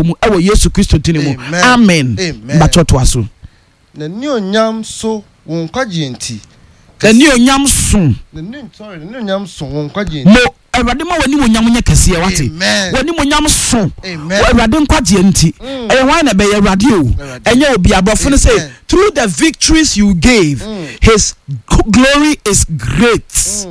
bomu ewo Yesu Kristo tinimu. Amen. Bachoto aso. Na ni onyam so won kwagye enti. Na ni onyam so. Na ni onyam so won kwagye enti. No, Ewurade ma wani onyam nya kese wate. Wani onyam so. Ewurade nkwagye enti. Eye wan na be Ewurade o. Enye obi abofo ne say through the victories you gave, his glory is great.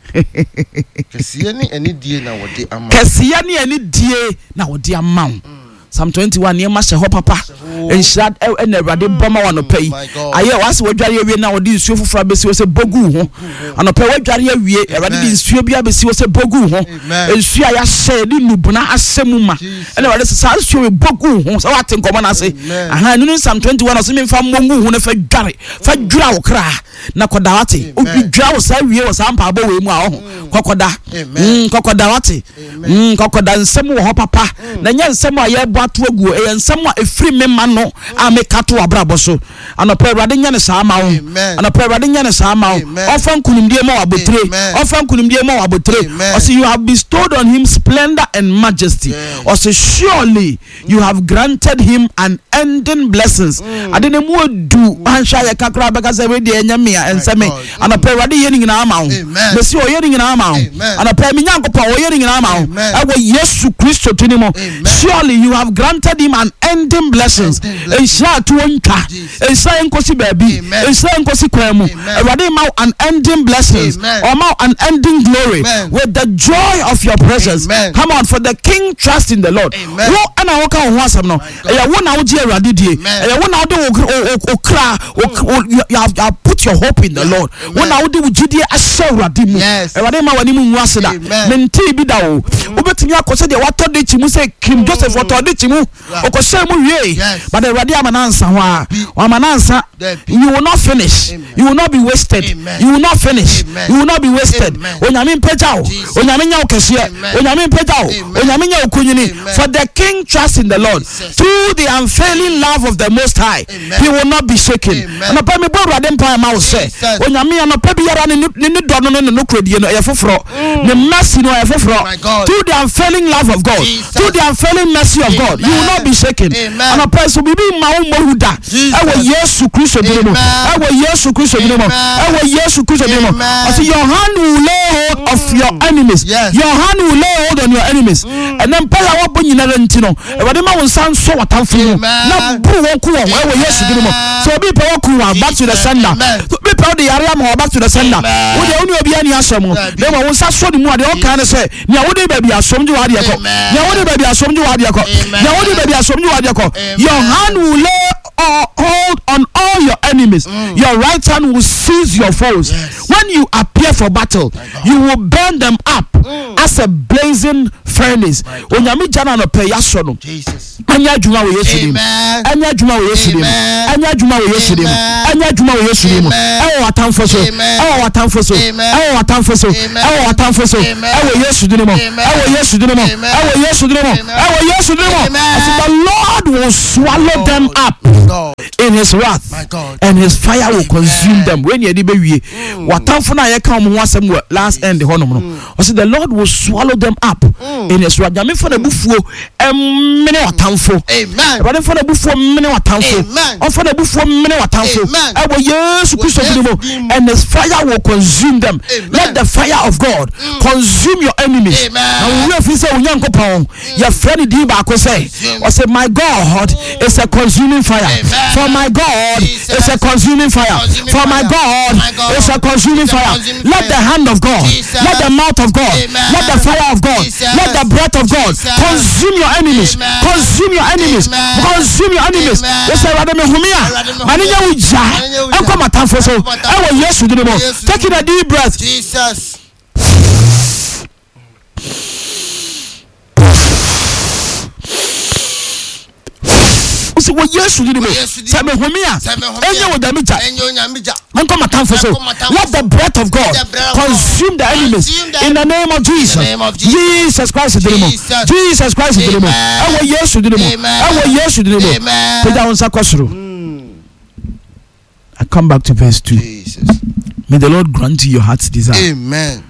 Kesiye ni eni die na wode ama. Kesiye ni eni die na wode ama. Psalm 21 near Master Papa and shad and Ewurade bomber one pay. Aye was wadware wie na wode nsuo foforo abesi wo se bogu ho. Anope wadware wie Ewurade di nsuo bia abesi wo se bogu ho. Nsuo ya hye di nubuna asemu ma. And Ewurade sa nsuo we bogu ho. So what nkomo na se. Aha nunu Psalm 21 so me mfa mongu ho na fa dware. Fa dwura wo kra na koda wate. Obi dwura wo sa wie wo sa mpa abo we mu a ho. Kokoda. Kokoda wate. Kokoda nsemu wo ho papa. Na nya nsemu aye atu agu e nsem a efiri mema no a mekato abrabo so anopa Ewurade nya ne saa ma wo anopa Ewurade nya ne saa ma wo ofa nkunimdie ma wabotre ofa nkunimdie ma wabotre o say you have bestowed on him splendor and majesty o say surely you have granted him unending blessings adene mu odu ansha ye kakra beka say we de nyame a enseme anopa Ewurade ye nyina ma wo me si o ye nyina ma wo anopa mi nyankopɔ o ye nyina ma wo ewo Yesu Kristo tunimo surely you have granted him unending blessings. Esha to onka, esha enkosi baby, esha enkosi kwemu. Ewurade ma unending blessings, or ma unending glory with the joy of your presence. Come on, for the king trust in the Lord. Wo ana wo ka ho asem no. Eya wo na wo ji Ewurade die. Eya wo na wo de okra, you have put your hope in the Lord. Wo na wo de wo jidie ahye Ewurade mu. Ewurade ma wani mu nwu aseda. Menti bi da wo. Wo betumi akose de wato de chimu say King Joseph wato de chimu. Okoshe mu wie. But Ewurade amanansa ho a. Amanansa you will not finish. You will not be wasted. You will not finish. You will not be wasted. Onyame mpagya wo. Onyame nya okese. Onyame mpagya wo. Onyame nya okunyini. For the king trusts in the Lord. Through the unfailing love of the Most High, he will not be shaken. Anopa me bo Ewurade mpa ma wo se. Onyame anopa bi yara ne do no no kredie no ye foforo. Ne mercy no ye foforo. Through the unfailing love of God. Through the unfailing mercy of God, you will not be shaken. And a person will be my own mohuda. I will Yesu Kristo dimo. I will Yesu Kristo dimo. I will Yesu Kristo dimo. I say your hand will lay hold of your enemies. Your hand will lay hold on your enemies. And then pay our bony narentino. Everybody man will sound so what I'm feeling. Now boo won't cool. I will Yesu dimo. So be powerful back to the sender. Be proud the area more back to the sender. Would the only be any assume. They will say so the more they all kind of say. Now would they be assumed you are the now would they be assumed you are the your hand will lay hold on all your enemies. Your right hand will seize your foes. When you appear for battle, you will burn them up as a blazing furnace. Onyame jana no pe yaso no. Anya adwuma wo Yesu dim. Anya adwuma wo Yesu dim. Anya adwuma wo Yesu dim. Anya adwuma wo Yesu dim. Ewo atamfo so. Ewo atamfo so. Ewo atamfo so. Ewo atamfo so. Ewo Yesu dim. Ewo Yesu dim. Ewo Yesu dim. Ewo Yesu dim. The Lord will swallow them up in his wrath, and his fire will consume them. When you be watamfo na ye kan mo asem last end honom no. I said the Lord will swallow them up in his wrath. Nyame for the bufuo mene watamfo. Amen. But for the bufuo mene watamfo. On for the bufuo mene watamfo. I will Yesu Kristo dimo, and his fire will consume them. Let the fire of God consume your enemies. Now we have say unyankopon your friend di ba ko say I say my God is a consuming fire. For my God is a consuming fire. For my God is a consuming fire. Let the hand of God, let the mouth of God, let the fire of God, let the breath of God consume your enemies. Consume your enemies. Consume your enemies. Yes, I rather me humia. Maninya uja. Enko matamfo so. Ewo Yesu dimo. Taking a deep breath. Jesus. See what Yesu did. Say me humia. Enyo odamija. Enko matamfo so. Let the breath of God consume the enemies in the name of Jesus. Jesus Christ did it. Jesus Christ did it. Ewo Yesu did it. Ewo Yesu did it. Peter onsa kwasoro. I come back to verse 2. Jesus. May the Lord grant you your heart's desire. Amen.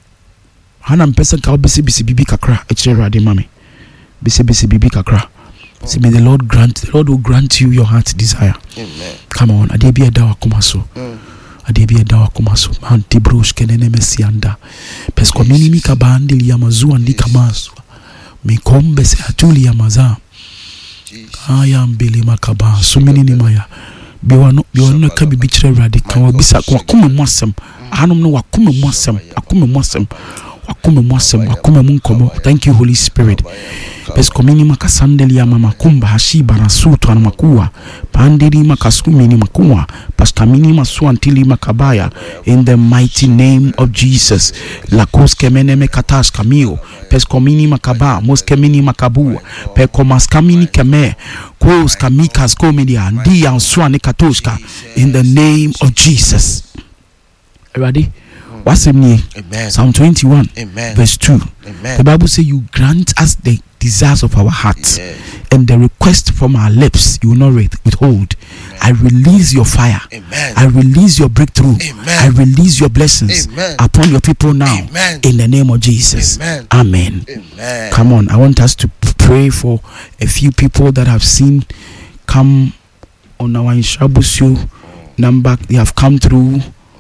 Hanam pesa ka obese bibi kakra e kire rade mame. Bese bibi kakra. Say, may the Lord will grant you your heart's desire. Amen. Come on, Adebi Edawa Kumaso. Adebi Edawa Kumaso. Manti Brush Kenene Messianda. Peskomini Mikabandi Yamazu and Likamasu. Mikombe se Atuli Yamaza. I am Billy Makaba. So many Maya. Biwano kabi bichire radical bisa kwakume mwasem. Hanum no wakume mwasem. Akume munkomo. Thank you, Holy Spirit. Peskomini makasandeli ya mama kumba hashiba na sutu anamakua pandiri makasumini makua pastamini masuantili makabaya in the mighty name of Jesus. Lakos kemene mekatash kamio peskomini makaba moskemini makabua pekomaskamini keme kos kamikas komedia ndi answani katoshka in the name of Jesus. Ready? What's in me? Psalm 21 verse 2. The Bible says you grant us the desires of our hearts and the request from our lips you will not withhold. I release your fire. I release your breakthrough. I release your blessings upon your people now in the name of Jesus. Amen. Come on, I want us to pray for a few people that have seen come on our Inshabusio number. They have come through.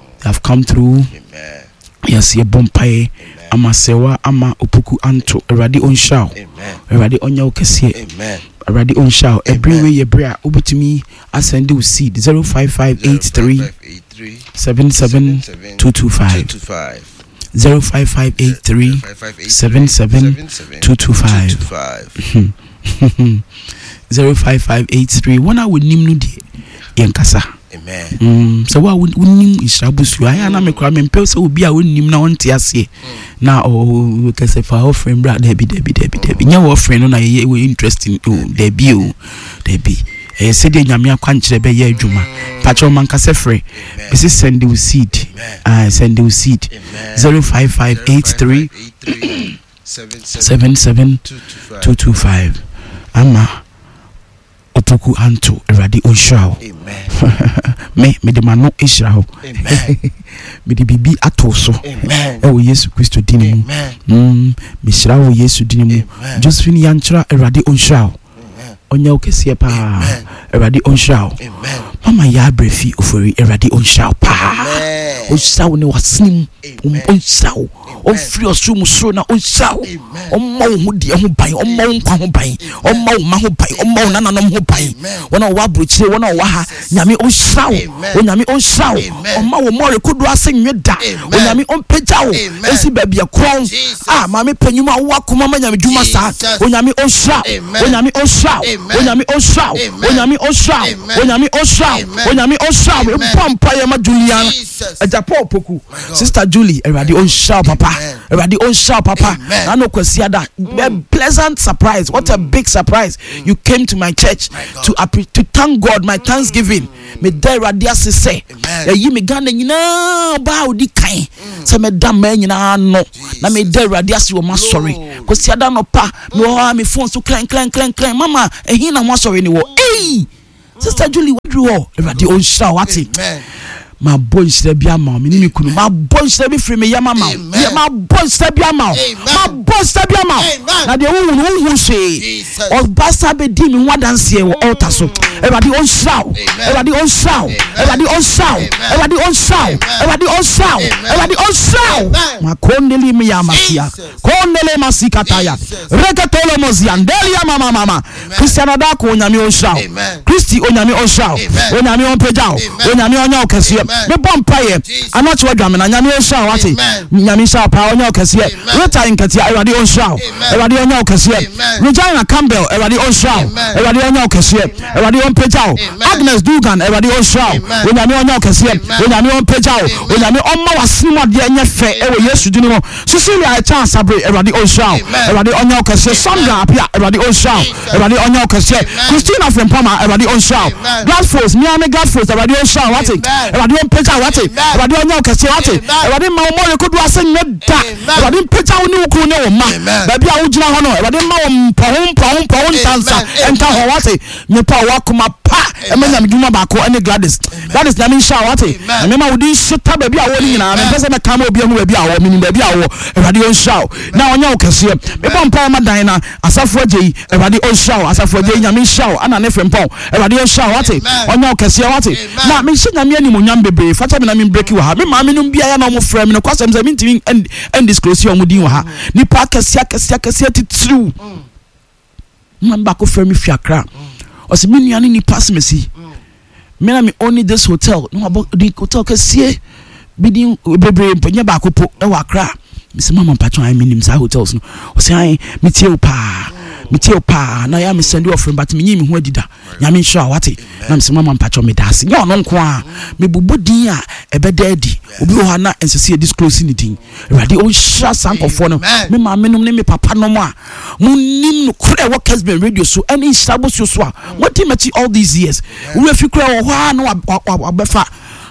Yes, ye bompaye ama sewa ama upuku anto erade onshao erade onya okese erade onshao everywhere ye bra obutumi asend you seed 05583 77225 05583 77225 05583 wana wonim no die yenkasa. Amen. So what winning is Shabusu? I am a crime and person will be a winning now on Tiasie. Now, we can say for offering, brother, Debbie. Your offering on a we interesting to Debbie. I said, Yamia Quanche Beye Juma. Patro Mancasefre. This is send you seed. I send you seed 05583 77225. Ama. Opoku anto erade onshao. Amen. me de mano israel. Amen. Me de bibi atoso. Amen. Ewo Yesu Kristo dinimu. Me shirawo Yesu dinimu. Josephine yanchra erade onshao. Onya okese pa. Erade onshao. Amen. Mama ya brefi ofori erade onshao pa. Onshao ne wasnim. Onshao. On free osumu so na onshao. Omma wo hudi ho ban, omma wo nkwa ho ban, omma wo ma ho ban, omma wo nananom ho ban. Wona wa bruchire, wona wa ha, nyame onshao. Onyame onshao. Omma wo more kodo asenwe da. Onyame onpegya wo. Esi baabi ekron. Ah, mame panyuma wo akoma ma nyame dwuma sa. Onyame onshao. Onyame onshao. Onyame onshao. Onyame onshao. Onyame onshao. Onyame onshao. Pompa ye ma Juliana. Ajapo poku. Sister Julie, erade onshao papa. Erade onshao papa. I know kwesiada. A pleasant surprise. What a big surprise. You came to my church to thank God, my Thanksgiving. Me there radia se say. Yi me gane nyina ba odi kan. Se me da ma nyina no. Na me there radia se wo ma sorry. Kwesiada no pa. Me phone so clang. Mama, ehin na mo sorry ni wo. Hey! Sister Julie, what do you? Erade onshao wati. My boy said, "Be a mom, my boy said, be free me, my boy said, be a mom, my boy said, be a mom." Now the who say, "Oh, basta be dim one dance here, altar so." Everybody on shout, everybody on shout, everybody on shout, everybody on shout, everybody on shout, everybody on shout. My kondeli mi yamasia, kondele masikataya, rekatolo moziandeli ya mama. Christian Adako onyami on shout, Christy onyami on shout, onyami on pejao, onyami on yokesi. Me bompaye anacho adwame na nyame onhwa wate nyame sha pa onye okese reta nkatia erade onhwa erade onye okese Regina Campbell erade onhwa erade onye okese erade onpejao Agnes Dugan erade onhwa onyame onye okese onyame onpejao onyame omma wasimo de enye fe ewo Yesu dinu mo Cecilia a chance abre erade onhwa erade onye okese Sandra apia erade onhwa erade onye okese Christina Frempama erade onhwa Gladforce miame Gladforce erade onhwa wate erade onpeja wate erade onye okese wate erade ma omore kodu asenye da erade peja oni wuku ne wo ma ba bia wo gina ho no erade ma wo mpahon tansa enta ho wate nyepa wakoma pa ema nyame dwuma baako ene Gladys nyame sha wate nyame ma wodi shita baby awo ni nyina me pese me kama obi amu baby awo mini baby awo Ewurade on sha na onya wo kese me bom pa ma dan na asafo agye Ewurade on sha asafo agye nyame sha ana ne frempon Ewurade on sha wate onya wo kese wate na me hye nyame ani monyam bebre fata me na me break wa ha me ma me no bia ya na mo frem no kwasem se me ntimi end disclose o mo din wa ha ni pa kese titru mamba ko frem fi Accra o se me nuane ni pass me si me na me only this hotel no about the hotel kese bidin bebre mpanya ba ko po e wa Accra me se mama patron I minim sa hotels no o se ai me tie pa na ya me send you friend but me nyi me ho adida nyame sure wate na me se mama patron me dase nya ono nko a me bobodin a ebeda adi obi ho ha na ensese disclose ni din Ewurade o sha sankofo no me ma menum ne me papa no mo a munim no kure wo Kesben radio so any stable so a what team all these years we fi kure wo ha no abefa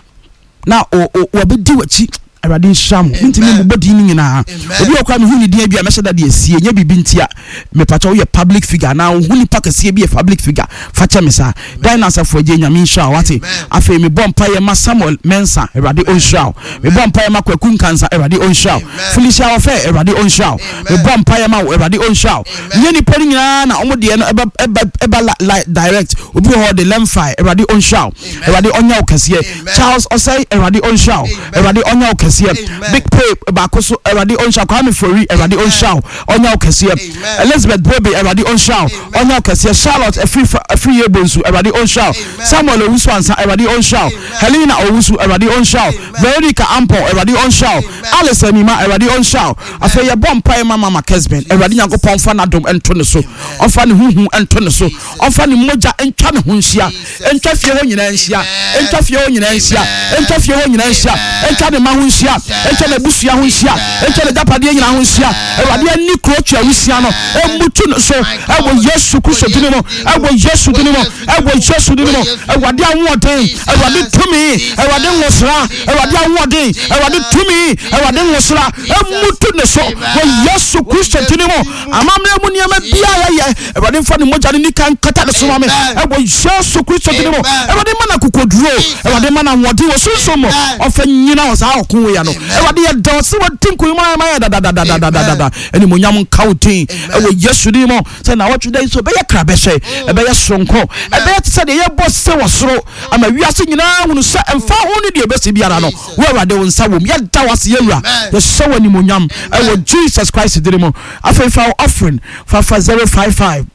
na o be di wachi Ewurade sham ntimi bobodi ni nyina obi okwa me huni dia bia me sheda de asie nya bibi ntia me pacha wo ye public figure na huni pakasie bia public figure facha me sa dinosaur for je nyame nsha wate afi me bompa ye ma Samuel Mensa Ewurade onsha me bompa ye ma Kwaku Kansa Ewurade onsha Felicia Ofe Ewurade onsha me bompa ye ma Ewurade onsha nyeni pori nyina na omo de no eba direct obi ho de lemfi Ewurade onsha Ewurade onya okasie Charles Osei Ewurade onsha Ewurade onya okasie Big Pay bakoso Ewurade onsha Kwame Fori Ewurade onsha onya okasie Elizabeth Bobe Ewurade onsha onya okasie Charlotte free Ebonsu Ewurade onsha Samuel Owusu ansa Ewurade onsha Helena Owusu Ewurade onsha Veronica Ampo Ewurade onsha Alice Anima Ewurade onsha afa ye bompa ye mama Kesben Ewurade Nyankopon fa na dom ento ne so onfa ne huhu ento ne so onfa ne moja entwa ne ho nhia entwa fie ho nyina nhia entwa fie ho nyina nhia entwa fie ho nyina nhia entwa ne ma ho nhia entwa ne busua ho nhia entwa ne dapade nyina ho nhia Ewurade ani krocha wisia no embutu ne so ewo Yesu Kristo dini mo ewo Yesu dini mo ewo Yesu dini mo Ewurade anwoden Ewurade tumi Ewurade nwosra Ewurade anwoden Ewurade tumi Ewurade nwosra embutu ne so wo Yesu Kristo dini mo amamre mu niam bia ye Ewurade mfa ne moja ni kan kata ne so ma me ewo Yesu Kristo dini mo Ewurade mana kokoduro Ewurade mana nwodi wo sunsun mo ofa nyina wo sa okun ya no Ewurade ye dose wo tinku ma ya da eni mo nyam kautin ewo Yesu dini mo say na what today so be ye krabehye e be ye sonko e be ye say de ye boss se wo soro ama wiase nyina hunu se emfa ho ne de be se biara no wo Ewurade wo nsa wo ye da wase ye wura ye so wani mo nyam ewo Jesus Christ dini mo afa offering fa 055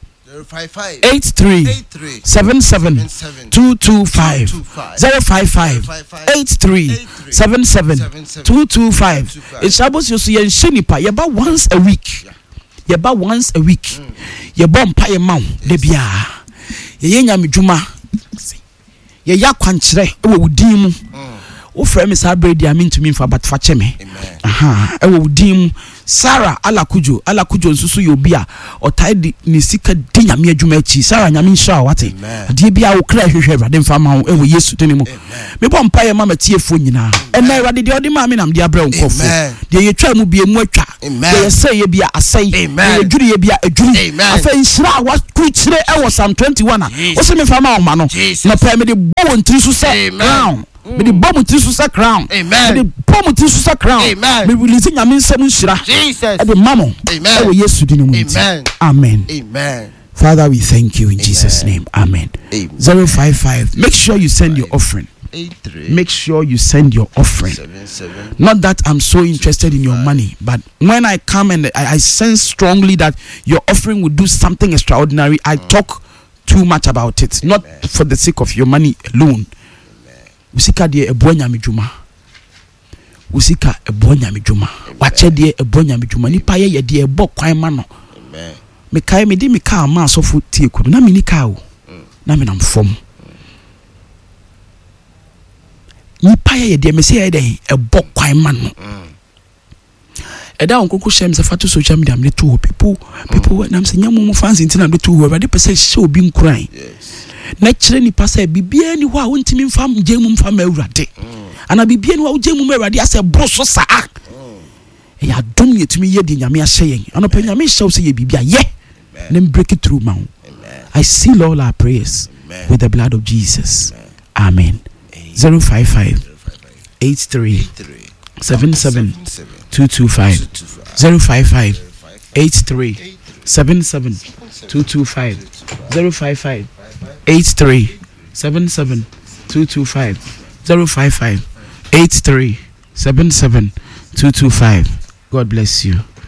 83 77 225 055 83 77 225 Ishabos yosu yen shenipa yeba once a week yeba mpa ye maw de bia ye nyame dwuma ye yakwankyere ewo wudin mu wo frɛ me sa bredi amintumi mfa bat fa cheme ewo wudin mu Sarah Alakujo nsusu yobia otai ni sika di nyame adwuma achi Sarah nyame nsha wate de bia wo kra hwehwe Ewurade mfa ma wo ewo Yesu tene mu me bɔ mpa ye mama tiefo nyina ena Ewurade de odi ma me nam de abra nkofo de ye twa mu bia mu atwa de ye sey ye bia asey de ye dwuri ye bia adwuri afa nsira wa kuchire ewo Psalm 21 a o se me fa ma wo ma no na pa me de bo wo ntiri so se crown me de bomb to susa crown me de bomb to susa crown me release nyame nsem nhira Jesus e de mamo e wo Yesu dinu mu amen Father we thank you in Jesus name amen 055 make sure you send your offering 83 make sure you send your offering 77 not that I'm so interested in your money but when I come and I sense strongly that your offering will do something extraordinary I talk too much about it not for the sake of your money alone usika de ebonya medwuma usika ebonya medwuma wache de ebonya medwuma nipa ye de ebo kwan ma no amen me kai me di me ka ma asofu tie kudu na me ni ka o na me nam fom nipa ye de me se ye de ebo kwan ma no eda onkoko shem se fatu social media me to people na me se nyamu mu fans intina do to Ewurade pese hye obi nkran na kire ni pasa bibia ni ho a wontimi mfam jemu mfam Ewurade ana bibia ni ho jemu Ewurade ase broso sa ya dom yetumi ye di nyame ahye yen ana pa nyame hye wo se ye bibia ye let me break it through ma I seal all our prayers with the blood of Jesus. Amen. 055 83 77 225 055 83 77 225 055 83 77 225 055 83 77 225. God bless you.